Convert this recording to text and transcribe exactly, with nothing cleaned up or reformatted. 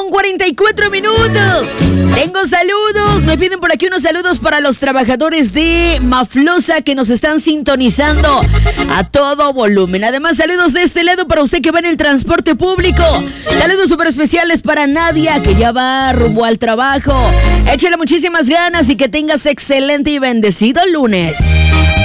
con cuarenta y cuatro minutos. Tengo saludos. Me piden por aquí unos saludos para los trabajadores de Maflosa que nos están sintonizando a todo volumen. Además, saludos de este lado para usted que va en el transporte público. Saludos súper especiales para Nadia, que ya va rumbo al trabajo. Échale muchísimas ganas y que tengas excelente y bendecido lunes.